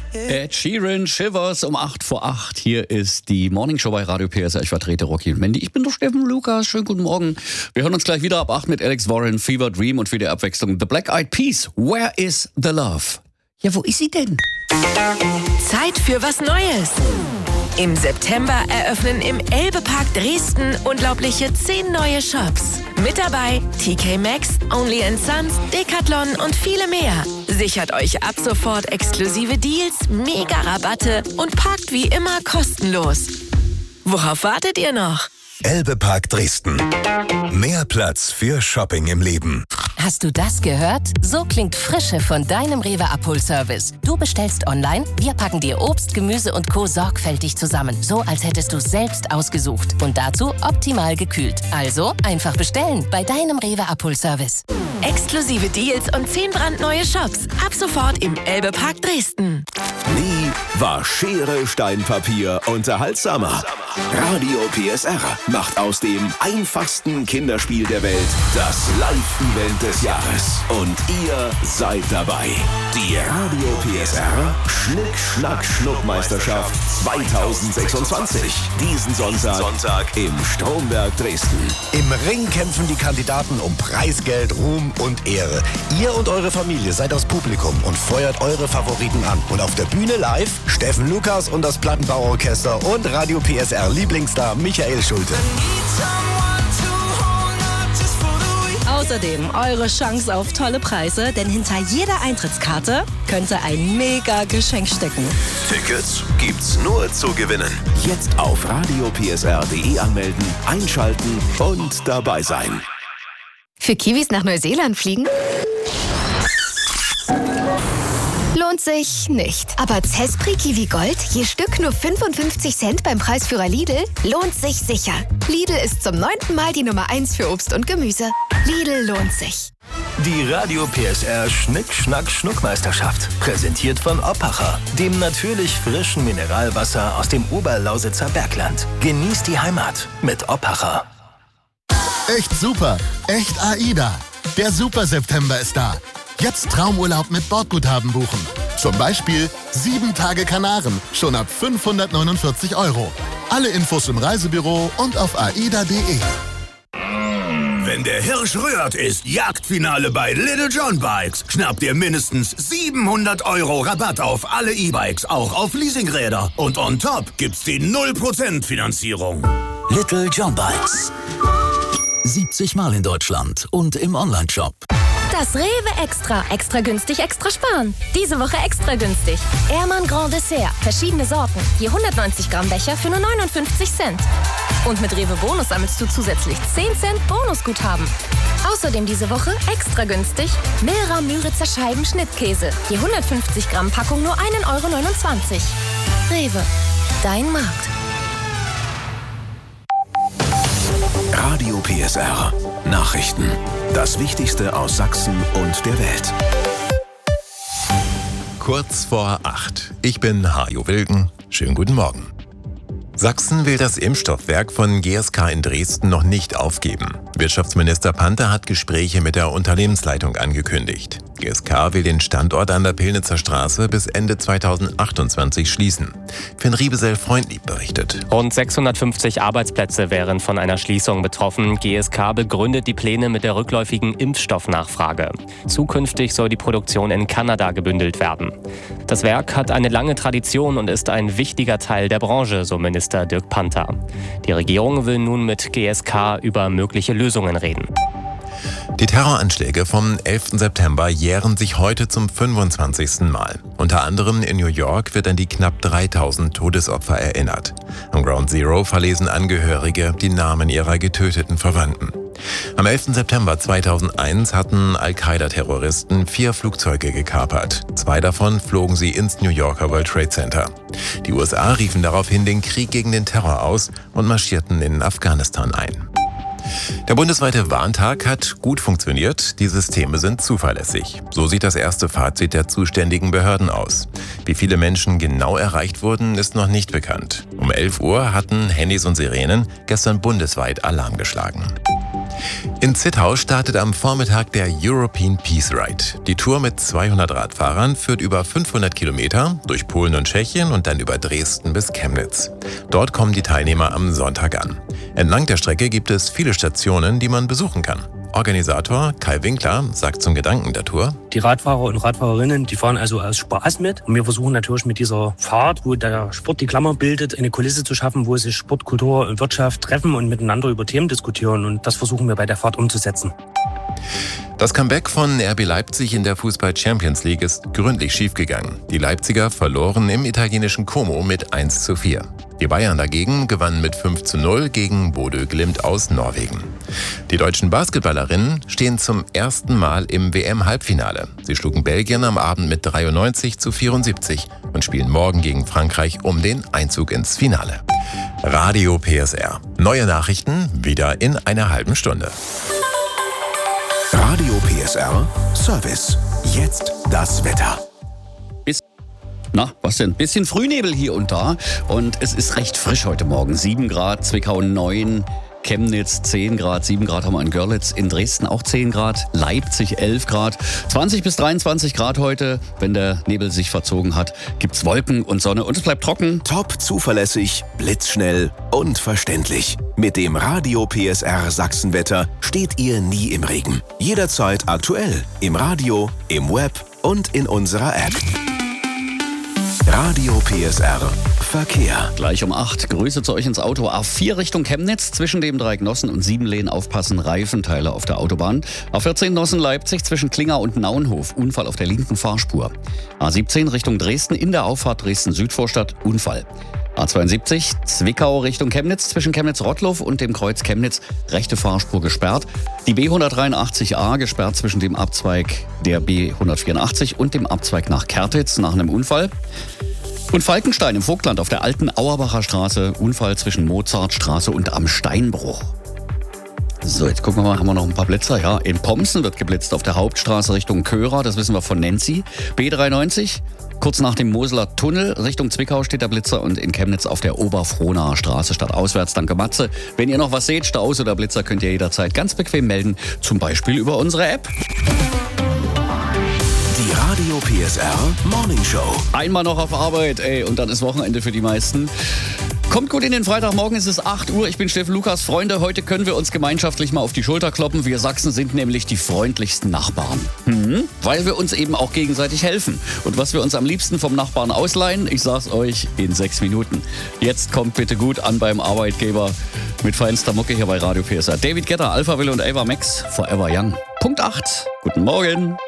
Ed Sheeran, Shivers um 8:08. Hier ist die Morningshow bei Radio PSR. Ich vertrete Rocky und Mandy. Ich bin der Steffen Lukas. Schönen guten Morgen. Wir hören uns gleich wieder ab 8 mit Alex Warren, Fever Dream und für die Abwechslung The Black Eyed Peas. Where is the love? Ja, wo ist sie denn? Zeit für was Neues. Im September eröffnen im Elbe-Park Dresden unglaubliche 10 neue Shops. Mit dabei TK Maxx, Only & Sons, Decathlon und viele mehr. Sichert euch ab sofort exklusive Deals, Mega-Rabatte und parkt wie immer kostenlos. Worauf wartet ihr noch? Elbe-Park Dresden. Mehr Platz für Shopping im Leben. Hast du das gehört? So klingt Frische von deinem Rewe-Abholservice. Du bestellst online, wir packen dir Obst, Gemüse und Co. sorgfältig zusammen. So, als hättest du selbst ausgesucht. Und dazu optimal gekühlt. Also einfach bestellen bei deinem Rewe-Abholservice. Exklusive Deals und 10 brandneue Shops. Ab sofort im Elbe-Park Dresden. Nie war Schere, Stein, Papier unterhaltsamer. Radio PSR macht aus dem einfachsten Kinderspiel der Welt das Live-Event des Jahres. Und ihr seid dabei. Die Radio PSR Schnick-Schnack-Schnuck-Meisterschaft 2026. Diesen Sonntag im Stromberg Dresden. Im Ring kämpfen die Kandidaten um Preisgeld, Ruhm und Ehre. Ihr und eure Familie seid das Publikum und feuert eure Favoriten an. Und auf der Bühne live Steffen Lukas und das Plattenbauorchester und Radio PSR Lieblingsstar Michael Schulte. Außerdem eure Chance auf tolle Preise, denn hinter jeder Eintrittskarte könnte ein mega Geschenk stecken. Tickets gibt's nur zu gewinnen. Jetzt auf radiopsr.de anmelden, einschalten und dabei sein. Für Kiwis nach Neuseeland fliegen? Lohnt sich nicht. Aber Zespri Kiwi Gold, je Stück nur 55 Cent beim Preisführer Lidl, lohnt sich sicher. Lidl ist zum 9. Mal die Nummer 1 für Obst und Gemüse. Lidl lohnt sich. Die Radio PSR Schnick-Schnack-Schnuck-Meisterschaft. Präsentiert von Oppacher, dem natürlich frischen Mineralwasser aus dem Oberlausitzer Bergland. Genießt die Heimat mit Oppacher. Echt super, echt AIDA. Der Super September ist da. Jetzt Traumurlaub mit Bordguthaben buchen. Zum Beispiel 7 Tage Kanaren, schon ab 549 €. Alle Infos im Reisebüro und auf aida.de. Wenn der Hirsch rührt, ist Jagdfinale bei Little John Bikes. Schnappt ihr mindestens 700 € Rabatt auf alle E-Bikes, auch auf Leasingräder. Und on top gibt's die 0% Finanzierung. Little John Bikes. 70 Mal in Deutschland und im Onlineshop. Das Rewe Extra. Extra günstig, extra sparen. Diese Woche extra günstig. Ehrmann Grand Dessert. Verschiedene Sorten. Je 190 Gramm Becher für nur 59 Cent. Und mit Rewe Bonus sammelst du zusätzlich 10 Cent Bonusguthaben. Außerdem diese Woche extra günstig Milra Müritzer Scheiben Schnittkäse. Je 150 Gramm Packung nur 1,29 €. Rewe. Dein Markt. Radio PSR. Nachrichten. Das Wichtigste aus Sachsen und der Welt. Kurz vor 8. Ich bin Hajo Wilken. Schönen guten Morgen. Sachsen will das Impfstoffwerk von GSK in Dresden noch nicht aufgeben. Wirtschaftsminister Panther hat Gespräche mit der Unternehmensleitung angekündigt. GSK will den Standort an der Pillnitzer Straße bis Ende 2028 schließen. Finn Riebesell-Freundlieb berichtet. Rund 650 Arbeitsplätze wären von einer Schließung betroffen. GSK begründet die Pläne mit der rückläufigen Impfstoffnachfrage. Zukünftig soll die Produktion in Kanada gebündelt werden. Das Werk hat eine lange Tradition und ist ein wichtiger Teil der Branche, so Minister Dirk Panther. Die Regierung will nun mit GSK über mögliche Lösungen reden. Die Terroranschläge vom 11. September jähren sich heute zum 25. Mal. Unter anderem in New York wird an die knapp 3000 Todesopfer erinnert. Am Ground Zero verlesen Angehörige die Namen ihrer getöteten Verwandten. Am 11. September 2001 hatten Al-Qaida-Terroristen 4 Flugzeuge gekapert. 2 davon flogen sie ins New Yorker World Trade Center. Die USA riefen daraufhin den Krieg gegen den Terror aus und marschierten in Afghanistan ein. Der bundesweite Warntag hat gut funktioniert, die Systeme sind zuverlässig. So sieht das erste Fazit der zuständigen Behörden aus. Wie viele Menschen genau erreicht wurden, ist noch nicht bekannt. Um 11 Uhr hatten Handys und Sirenen gestern bundesweit Alarm geschlagen. In Zittau startet am Vormittag der European Peace Ride. Die Tour mit 200 Radfahrern führt über 500 Kilometer durch Polen und Tschechien und dann über Dresden bis Chemnitz. Dort kommen die Teilnehmer am Sonntag an. Entlang der Strecke gibt es viele Stationen, die man besuchen kann. Organisator Kai Winkler sagt zum Gedanken der Tour: Die Radfahrer und Radfahrerinnen, die fahren also aus Spaß mit. Und wir versuchen natürlich mit dieser Fahrt, wo der Sport die Klammer bildet, eine Kulisse zu schaffen, wo sich Sport, Kultur und Wirtschaft treffen und miteinander über Themen diskutieren. Und das versuchen wir bei der Fahrt umzusetzen. Das Comeback von RB Leipzig in der Fußball-Champions League ist gründlich schiefgegangen. Die Leipziger verloren im italienischen Como mit 1:4. Die Bayern dagegen gewannen mit 5:0 gegen Bodø Glimt aus Norwegen. Die deutschen Basketballerinnen stehen zum ersten Mal im WM-Halbfinale. Sie schlugen Belgien am Abend mit 93:74 und spielen morgen gegen Frankreich um den Einzug ins Finale. Radio PSR. Neue Nachrichten wieder in einer halben Stunde. Radio PSR Service. Jetzt das Wetter. Na, was denn? Bisschen Frühnebel hier und da. Und es ist recht frisch heute Morgen. 7 Grad, Zwickau 9, Chemnitz 10 Grad, 7 Grad haben wir in Görlitz, in Dresden auch 10 Grad, Leipzig 11 Grad, 20 bis 23 Grad heute. Wenn der Nebel sich verzogen hat, gibt's Wolken und Sonne und es bleibt trocken. Top zuverlässig, blitzschnell und verständlich. Mit dem Radio PSR Sachsenwetter steht ihr nie im Regen. Jederzeit aktuell. Im Radio, im Web und in unserer App. Radio PSR Verkehr. Gleich um 8. Grüße zu euch ins Auto. A4 Richtung Chemnitz. Zwischen dem Dreiecknossen und Siebenlehn aufpassen. Reifenteile auf der Autobahn. A14 Nossen-Leipzig zwischen Klinger und Naunhof. Unfall auf der linken Fahrspur. A17 Richtung Dresden in der Auffahrt Dresden-Südvorstadt. Unfall. A72 Zwickau Richtung Chemnitz. Zwischen Chemnitz-Rottloff und dem Kreuz Chemnitz. Rechte Fahrspur gesperrt. Die B183a gesperrt zwischen dem Abzweig der B184 und dem Abzweig nach Kertitz nach einem Unfall. Und Falkenstein im Vogtland auf der alten Auerbacher Straße. Unfall zwischen Mozartstraße und am Steinbruch. So, jetzt gucken wir mal, haben wir noch ein paar Blitzer? Ja, in Pomsen wird geblitzt auf der Hauptstraße Richtung Körer. Das wissen wir von Nancy. B93. Kurz nach dem Moseler Tunnel Richtung Zwickau steht der Blitzer und in Chemnitz auf der Oberfrohnaer Straße stadtauswärts. Danke Matze. Wenn ihr noch was seht, Staus oder Blitzer, könnt ihr jederzeit ganz bequem melden. Zum Beispiel über unsere App. Die Radio PSR Morning Show. Einmal noch auf Arbeit, und dann ist Wochenende für die meisten. Kommt gut in den Freitagmorgen, es ist 8 Uhr. Ich bin Steffen Lukas. Freunde, heute können wir uns gemeinschaftlich mal auf die Schulter kloppen. Wir Sachsen sind nämlich die freundlichsten Nachbarn. Weil wir uns eben auch gegenseitig helfen. Und was wir uns am liebsten vom Nachbarn ausleihen, ich sag's euch in 6 Minuten. Jetzt kommt bitte gut an beim Arbeitgeber mit feinster Mucke hier bei Radio PSR. David Guetta, Alphaville und Ava Max, Forever Young. Punkt 8. Guten Morgen.